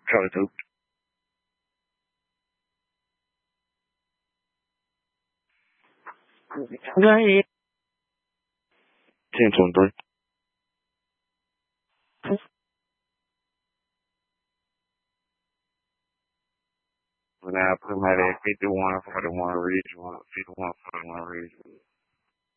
Charlie Coop. Go ahead. 1023. Now I put him at 51 41 Ridge, 51 41 Ridge.